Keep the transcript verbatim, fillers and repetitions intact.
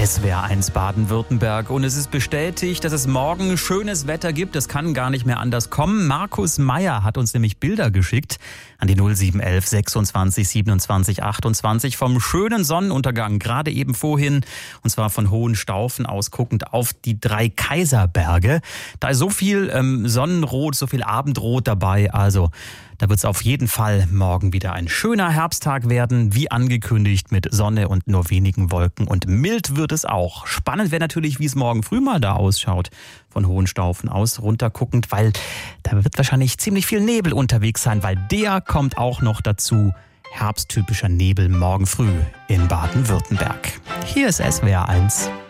S W R eins Baden-Württemberg und es ist bestätigt, dass es morgen schönes Wetter gibt. Es kann gar nicht mehr anders kommen. Markus Meyer hat uns nämlich Bilder geschickt an die null sieben elf sechsundzwanzig siebenundzwanzig achtundzwanzig vom schönen Sonnenuntergang, gerade eben vorhin, und zwar von Hohenstaufen aus guckend auf die drei Kaiserberge. Da ist so viel ähm, Sonnenrot, so viel Abendrot dabei, also da wird es auf jeden Fall morgen wieder ein schöner Herbsttag werden, wie angekündigt, mit Sonne und nur wenigen Wolken. Und mild wird es auch. Spannend wäre natürlich, wie es morgen früh mal da ausschaut, von Hohenstaufen aus runterguckend, weil da wird wahrscheinlich ziemlich viel Nebel unterwegs sein, weil der kommt auch noch dazu. Herbsttypischer Nebel morgen früh in Baden-Württemberg. Hier ist S W R eins.